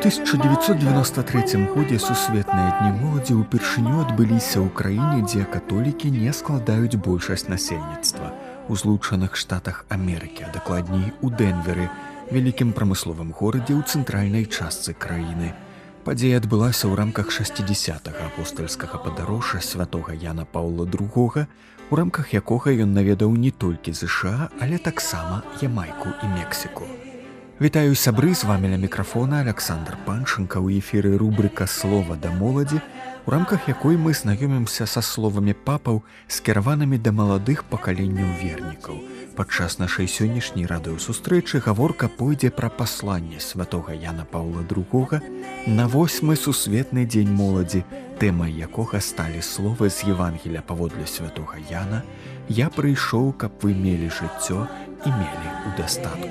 1993 годзе сусветныя дні моладзі ўпершыню адбыліся ў краіне, дзе католікі не складаюць большасць насельніцтва у Злучаных Штатах Амерыкі, а дакладней у Дэнверы, вялікім прамысловым горадзе ў цэнтральнай частцы краіны. Падзея адбылася ў рамках 60-га апостальскага падарожжа святога Яна Паўла II, у рамках якога ён наведаў не толькі ЗША, але таксама Ямайку і Мексіку. Вітаю, сябры, з вамі ля мікрафона Александр Панченко, у эфіры рубрика «Слова да моладзі», у рамках якой мы знаёмімся са словамі папаў, скіраванымі да маладых пакаленняў вернікаў. Падчас нашай сённяшняй радыёсустрэчы гаворка пойдзе пра пасланне святога Яна Паўла II на 8-й сусветны дзень моладзі, тэмай якога сталі словы з Евангелія паводле святога Яна: «Я прыйшоў, каб вы мелі жыццё і мелі ў дастатку».